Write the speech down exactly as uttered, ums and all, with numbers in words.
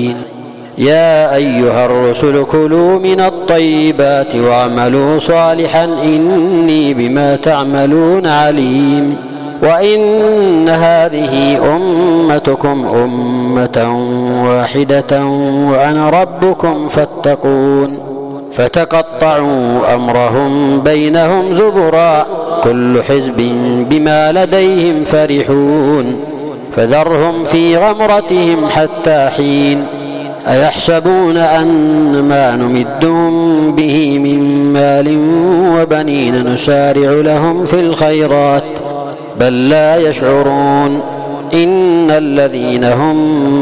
أجمعين. يا أيها الرسل كلوا من الطيبات واعملوا صالحا إني بما تعملون عليم. وإن هذه أمتكم أمة واحدة وأنا ربكم فاتقون. فتقطعوا أمرهم بينهم زبرا كل حزب بما لديهم فرحون. فذرهم في غمرتهم حتى حين. أيحسبون أن ما نمدهم به من مال وبنين نسارع لهم في الخيرات بل لا يشعرون. إن الذين هم